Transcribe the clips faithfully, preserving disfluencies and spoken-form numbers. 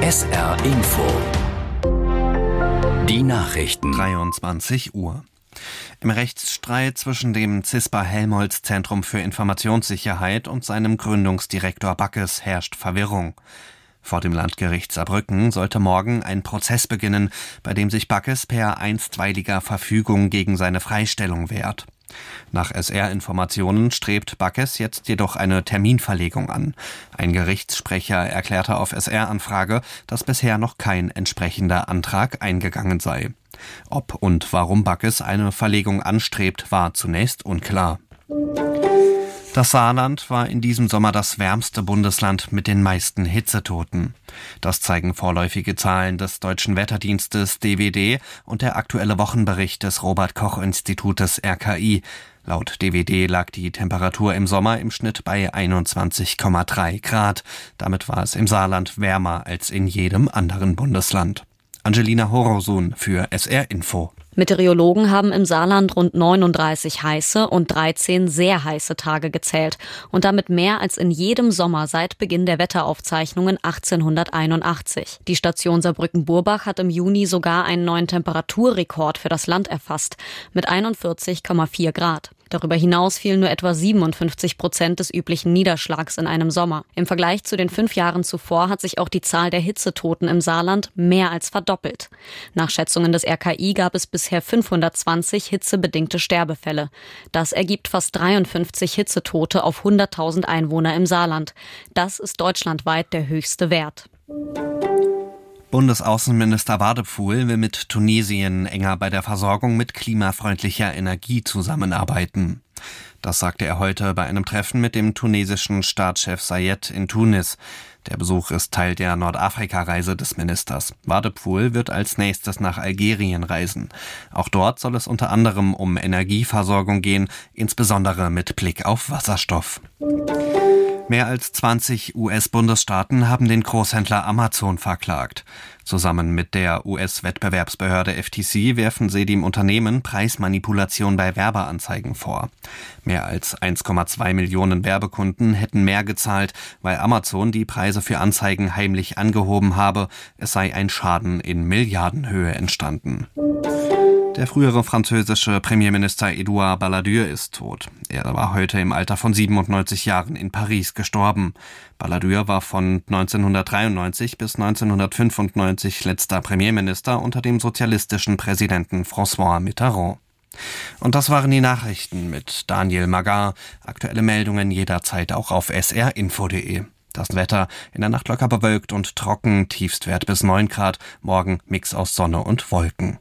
S R Info. Die Nachrichten. dreiundzwanzig Uhr. Im Rechtsstreit zwischen dem Cispa-Helmholtz-Zentrum für Informationssicherheit und seinem Gründungsdirektor Backes herrscht Verwirrung. Vor dem Landgericht Saarbrücken sollte morgen ein Prozess beginnen, bei dem sich Backes per einstweiliger Verfügung gegen seine Freistellung wehrt. Nach S R-Informationen strebt Backes jetzt jedoch eine Terminverlegung an. Ein Gerichtssprecher erklärte auf S R-Anfrage, dass bisher noch kein entsprechender Antrag eingegangen sei. Ob und warum Backes eine Verlegung anstrebt, war zunächst unklar. Das Saarland war in diesem Sommer das wärmste Bundesland mit den meisten Hitzetoten. Das zeigen vorläufige Zahlen des Deutschen Wetterdienstes D W D und der aktuelle Wochenbericht des Robert-Koch-Institutes R K I. Laut D W D lag die Temperatur im Sommer im Schnitt bei einundzwanzig Komma drei Grad. Damit war es im Saarland wärmer als in jedem anderen Bundesland. Angelina Horosun für S R Info. Meteorologen haben im Saarland rund neununddreißig heiße und dreizehn sehr heiße Tage gezählt und damit mehr als in jedem Sommer seit Beginn der Wetteraufzeichnungen achtzehnhunderteinundachtzig. Die Station Saarbrücken-Burbach hat im Juni sogar einen neuen Temperaturrekord für das Land erfasst mit einundvierzig Komma vier Grad. Darüber hinaus fielen nur etwa siebenundfünfzig Prozent des üblichen Niederschlags in einem Sommer. Im Vergleich zu den fünf Jahren zuvor hat sich auch die Zahl der Hitzetoten im Saarland mehr als verdoppelt. Nach Schätzungen des R K I gab es bisher fünfhundertzwanzig hitzebedingte Sterbefälle. Das ergibt fast dreiundfünfzig Hitzetote auf hunderttausend Einwohner im Saarland. Das ist deutschlandweit der höchste Wert. Bundesaußenminister Wadepfuhl will mit Tunesien enger bei der Versorgung mit klimafreundlicher Energie zusammenarbeiten. Das sagte er heute bei einem Treffen mit dem tunesischen Staatschef Sayed in Tunis. Der Besuch ist Teil der Nordafrika-Reise des Ministers. Wadepfuhl wird als nächstes nach Algerien reisen. Auch dort soll es unter anderem um Energieversorgung gehen, insbesondere mit Blick auf Wasserstoff. Mehr als zwanzig U S-Bundesstaaten haben den Großhändler Amazon verklagt. Zusammen mit der U S-Wettbewerbsbehörde F T C werfen sie dem Unternehmen Preismanipulation bei Werbeanzeigen vor. Mehr als eins Komma zwei Millionen Werbekunden hätten mehr gezahlt, weil Amazon die Preise für Anzeigen heimlich angehoben habe. Es sei ein Schaden in Milliardenhöhe entstanden. Der frühere französische Premierminister Edouard Balladur ist tot. Er war heute im Alter von siebenundneunzig Jahren in Paris gestorben. Balladur war von neunzehnhundertdreiundneunzig bis neunzehnhundertfünfundneunzig letzter Premierminister unter dem sozialistischen Präsidenten François Mitterrand. Und das waren die Nachrichten mit Daniel Magar. Aktuelle Meldungen jederzeit auch auf s r info punkt d e. Das Wetter in der Nacht locker bewölkt und trocken, Tiefstwert bis neun Grad. Morgen Mix aus Sonne und Wolken.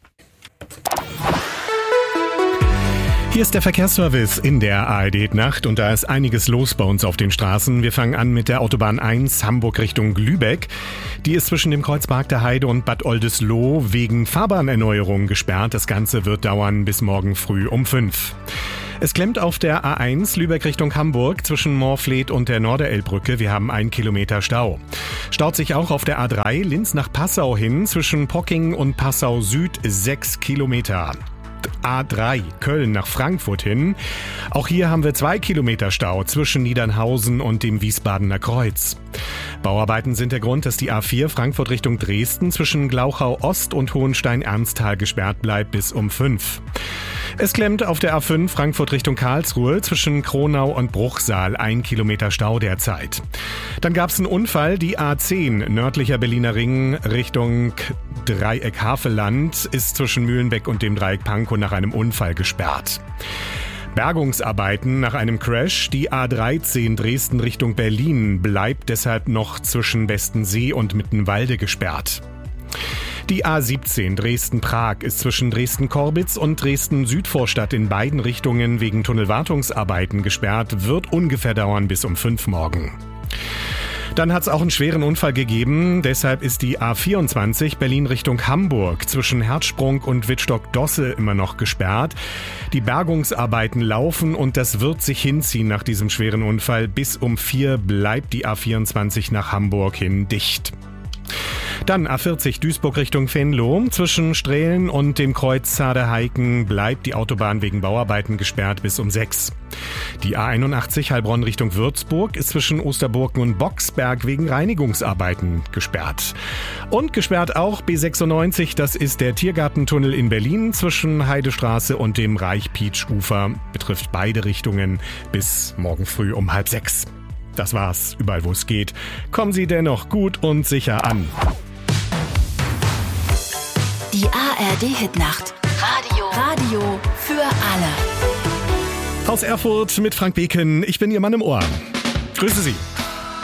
Hier ist der Verkehrsservice in der A R D-Nacht und da ist einiges los bei uns auf den Straßen. Wir fangen an mit der Autobahn eins Hamburg Richtung Lübeck. Die ist zwischen dem Kreuzpark der Heide und Bad Oldesloe wegen Fahrbahnerneuerung gesperrt. Das Ganze wird dauern bis morgen früh um fünf. Es klemmt auf der A eins Lübeck Richtung Hamburg zwischen Moorfleet und der Norderelbbrücke. Wir haben einen Kilometer Stau. Staut sich auch auf der A drei Linz nach Passau hin zwischen Pocking und Passau Süd sechs Kilometer. A drei Köln nach Frankfurt hin. Auch hier haben wir zwei Kilometer Stau zwischen Niedernhausen und dem Wiesbadener Kreuz. Bauarbeiten sind der Grund, dass die A vier Frankfurt Richtung Dresden zwischen Glauchau Ost und Hohenstein-Ernsthal gesperrt bleibt bis um fünf. Es klemmt auf der A fünf Frankfurt Richtung Karlsruhe zwischen Kronau und Bruchsal, ein Kilometer Stau derzeit. Dann gab es einen Unfall, die A zehn nördlicher Berliner Ring Richtung Dreieck Havelland ist zwischen Mühlenbeck und dem Dreieck Pankow nach einem Unfall gesperrt. Bergungsarbeiten nach einem Crash. Die A dreizehn Dresden Richtung Berlin bleibt deshalb noch zwischen Westensee und Mittenwalde gesperrt. Die A siebzehn Dresden-Prag ist zwischen Dresden-Korbitz und Dresden-Südvorstadt in beiden Richtungen wegen Tunnelwartungsarbeiten gesperrt, wird ungefähr dauern bis um fünf morgen. Dann hat es auch einen schweren Unfall gegeben, deshalb ist die A vierundzwanzig Berlin Richtung Hamburg zwischen Herzsprung und Wittstock-Dosse immer noch gesperrt. Die Bergungsarbeiten laufen und das wird sich hinziehen nach diesem schweren Unfall. Bis um vier bleibt die A vierundzwanzig nach Hamburg hin dicht. Dann A vierzig Duisburg Richtung Venlo. Zwischen Strehlen und dem Kreuz Zahde-Heiken bleibt die Autobahn wegen Bauarbeiten gesperrt bis um sechs. Die A einundachtzig Heilbronn Richtung Würzburg ist zwischen Osterburken und Boxberg wegen Reinigungsarbeiten gesperrt. Und gesperrt auch B sechsundneunzig, das ist der Tiergartentunnel in Berlin zwischen Heidestraße und dem Reich-Pietsch-Ufer. Betrifft beide Richtungen bis morgen früh um halb sechs. Das war's, überall wo es geht. Kommen Sie dennoch gut und sicher an. Die A R D-Hitnacht. Radio. Radio für alle. Aus Erfurt mit Frank Beken. Ich bin Ihr Mann im Ohr. Grüße Sie.